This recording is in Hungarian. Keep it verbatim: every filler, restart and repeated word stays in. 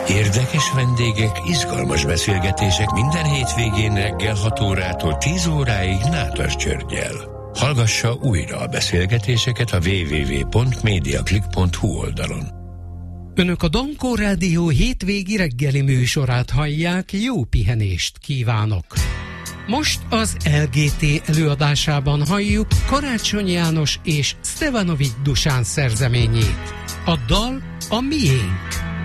Érdekes vendégek, izgalmas beszélgetések minden hétvégén reggel hat órától tíz óráig Nádas Györggyel. Hallgassa újra a beszélgetéseket a double-u double-u double-u pont mediaclick pont hu oldalon. Önök a Dankó Rádió hétvégi reggeli műsorát hallják, jó pihenést kívánok! Most az el gé té előadásában halljuk Karácsony János és Stevanovics Dusán szerzeményét. A dal a miénk.